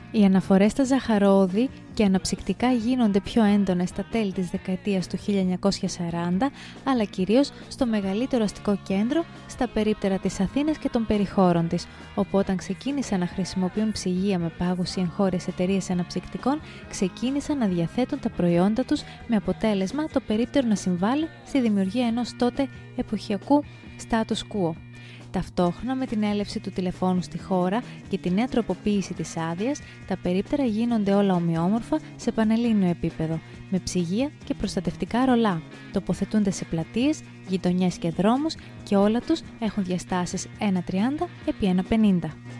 Οι αναφορές στα ζαχαρόδι και αναψυκτικά γίνονται πιο έντονες στα τέλη της δεκαετίας του 1940, αλλά κυρίως στο μεγαλύτερο αστικό κέντρο, στα περίπτερα της Αθήνας και των περιχώρων της, όπου όταν ξεκίνησαν να χρησιμοποιούν ψυγεία με πάγους οι εγχώριες εταιρείες αναψυκτικών, ξεκίνησαν να διαθέτουν τα προϊόντα τους με αποτέλεσμα το περίπτερο να συμβάλλει στη δημιουργία ενός τότε εποχιακού status quo. Ταυτόχρονα με την έλευση του τηλεφώνου στη χώρα και τη νέα τροποποίηση της άδειας, τα περίπτερα γίνονται όλα ομοιόμορφα σε πανελλήνιο επίπεδο, με ψυγεία και προστατευτικά ρολά. Τοποθετούνται σε πλατείες, γειτονιές και δρόμους και όλα τους έχουν διαστάσεις 1,30 επί 1,50.